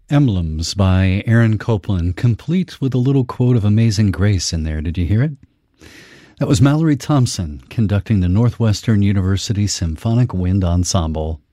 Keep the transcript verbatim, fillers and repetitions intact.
Emblems by Aaron Copland, complete with a little quote of Amazing Grace in there. Did you hear it? That was Mallory Thompson conducting the Northwestern University Symphonic Wind Ensemble.